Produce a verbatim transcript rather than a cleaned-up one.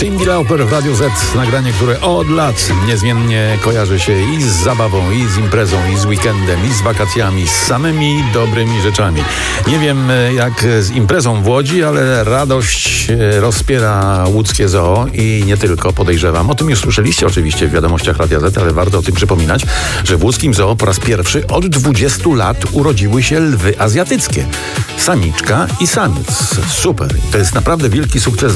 Cyndi Lauper w Radiu Z. Nagranie, które od lat niezmiennie kojarzy się i z zabawą, i z imprezą, i z weekendem, i z wakacjami, z samymi dobrymi rzeczami. Nie wiem jak z imprezą w Łodzi, ale radość rozpiera łódzkie zoo i nie tylko, podejrzewam. O tym już słyszeliście oczywiście w wiadomościach Radia Z, ale warto o tym przypominać, że w łódzkim zoo po raz pierwszy od dwudziestu lat urodziły się lwy azjatyckie. Samiczka i samiec. Super. To jest naprawdę wielki sukces